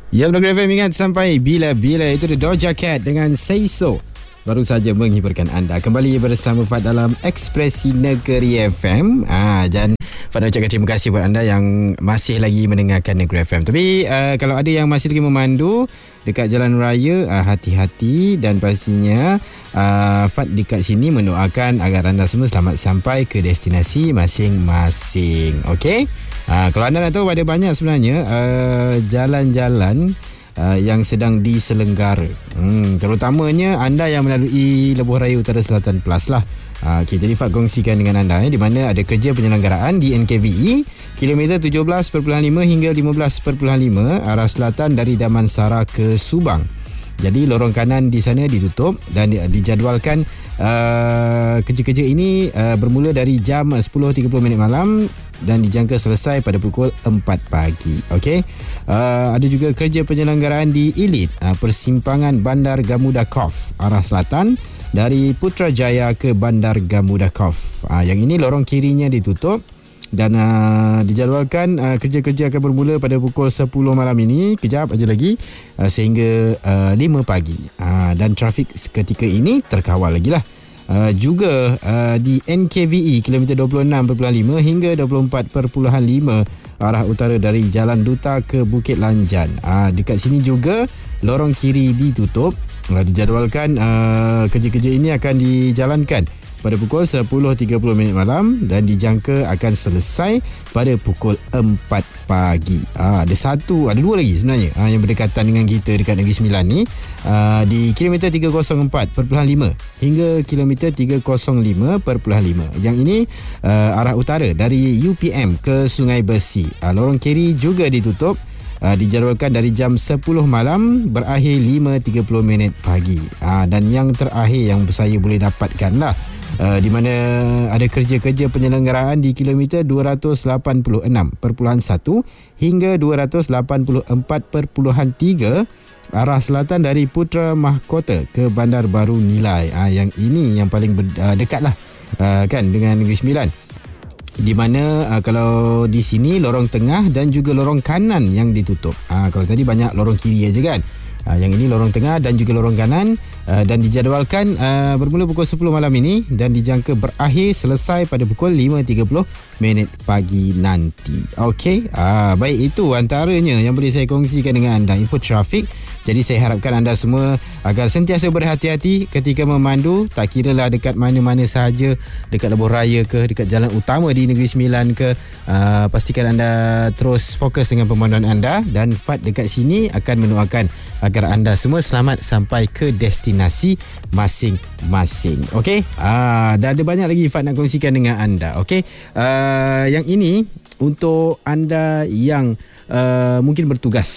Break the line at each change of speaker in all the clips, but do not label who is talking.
Ya, Negeri FM ingat sampai bila-bila. Itu The Doja Cat dengan Say So baru saja menghiburkan anda. Kembali bersama Fad dalam Ekspresi Negeri FM. Dan Fad ucapkan terima kasih buat anda yang masih lagi mendengarkan Negeri FM. Tapi kalau ada yang masih lagi memandu dekat jalan raya, hati-hati. Dan pastinya Fad dekat sini mendoakan agar anda semua selamat sampai ke destinasi masing-masing. Okey? Kalau anda nak tahu, ada banyak sebenarnya jalan-jalan yang sedang diselenggara. Terutamanya anda yang melalui Lebuh Raya Utara Selatan Plus lah. Okay, jadi Fad kongsikan dengan anda di mana ada kerja penyelenggaraan di NKVE kilometer 17.5 hingga 15.5 arah selatan dari Damansara ke Subang. Jadi lorong kanan di sana ditutup dan dijadualkan kerja-kerja ini bermula dari jam 10.30 malam dan dijangka selesai pada pukul 4 pagi. Okey. Ada juga kerja penyelenggaraan di Ilit, persimpangan Bandar Gamudakov arah selatan dari Putrajaya ke Bandar Gamudakov. Yang ini lorong kirinya ditutup dan dijadualkan kerja-kerja akan bermula pada pukul 10 malam ini, kejap aja lagi, sehingga 5 pagi. Dan trafik ketika ini terkawal lagi lah. Juga di NKVE kilometer 26.5 hingga 24.5 arah utara dari Jalan Duta ke Bukit Lanjan. Dekat sini juga lorong kiri ditutup. Dijadualkan kerja-kerja ini akan dijalankan pada pukul 10.30 malam dan dijangka akan selesai pada pukul 4 pagi. Ada dua lagi sebenarnya yang berdekatan dengan kita dekat Negeri Sembilan ni, di kilometer 304.5 hingga kilometer 305.5. Yang ini arah utara dari UPM ke Sungai Besi. Lorong kiri juga ditutup. Dijadualkan dari jam 10 malam berakhir 5.30 pagi. Dan yang terakhir yang saya boleh dapatkan lah, di mana ada kerja-kerja penyelenggaraan di kilometer 286.1 hingga 284.3 arah selatan dari Putra Mahkota ke Bandar Baru Nilai. Yang ini yang paling dekat lah kan dengan Negeri Sembilan, di mana kalau di sini lorong tengah dan juga lorong kanan yang ditutup. Kalau tadi banyak lorong kiri aja kan. Yang ini lorong tengah dan juga lorong kanan, dan dijadualkan bermula pukul 10 malam ini dan dijangka berakhir selesai pada pukul 5.30 pagi nanti. Okey, baik, itu antaranya yang boleh saya kongsikan dengan anda, info trafik. Jadi saya harapkan anda semua agar sentiasa berhati-hati ketika memandu, tak kira lah dekat mana-mana sahaja, dekat Lebuh Raya ke, dekat jalan utama di Negeri Sembilan ke. Pastikan anda terus fokus dengan pemanduan anda, dan Fad dekat sini akan mendoakan agar anda semua selamat sampai ke destinasi masing-masing. Okey? Dan ada banyak lagi Fad nak kongsikan dengan anda. Okey? Yang ini untuk anda yang mungkin bertugas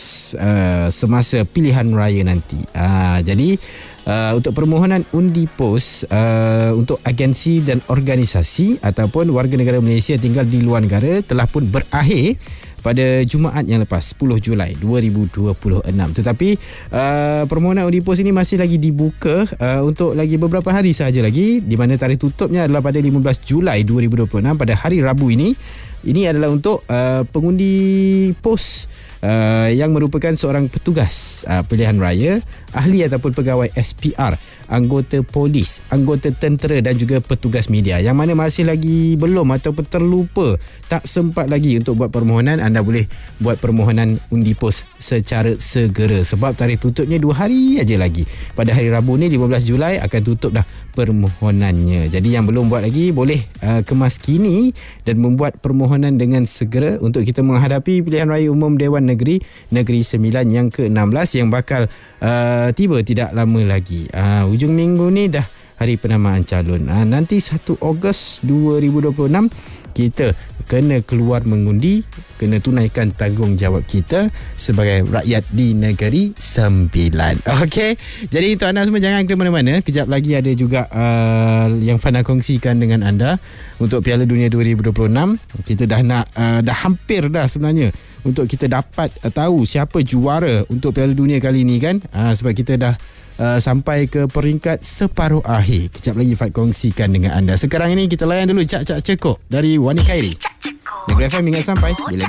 semasa pilihan raya nanti. Jadi untuk permohonan undi pos untuk agensi dan organisasi ataupun warga negara Malaysia tinggal di luar negara telah pun berakhir pada Jumaat yang lepas, 10 Julai 2026. Tetapi permohonan undi pos ini masih lagi dibuka untuk lagi beberapa hari sahaja lagi, di mana tarikh tutupnya adalah pada 15 Julai 2026 pada hari Rabu ini. Ini adalah untuk pengundi pos yang merupakan seorang petugas pilihan raya, ahli ataupun pegawai SPR, anggota polis, anggota tentera dan juga petugas media. Yang mana masih lagi belum ataupun terlupa, tak sempat lagi untuk buat permohonan, anda boleh buat permohonan undi pos secara segera, sebab tarikh tutupnya 2 hari aja lagi. Pada hari Rabu ni 15 Julai akan tutup dah permohonannya. Jadi yang belum buat lagi boleh kemas kini dan membuat permohonan dengan segera untuk kita menghadapi pilihan raya umum Dewan Negeri Sembilan yang ke-16 yang bakal tiba tidak lama lagi. Hujung minggu ni dah hari penamaan calon. Nanti 1 Ogos 2026 kita kena keluar mengundi, kena tunaikan tanggungjawab kita sebagai rakyat di Negeri Sembilan. Okey, jadi untuk anda semua jangan ke mana-mana. Kejap lagi ada juga yang Fad nak kongsikan dengan anda untuk Piala Dunia 2026. Kita dah hampir dah sebenarnya untuk kita dapat tahu siapa juara untuk Piala Dunia kali ni kan. Sebab kita dah sampai ke peringkat separuh akhir. Kejap lagi Fad kongsikan dengan anda. Sekarang ini kita layan dulu Cak Cekok dari Wani Khairi. Negeri FM ingat sampai bila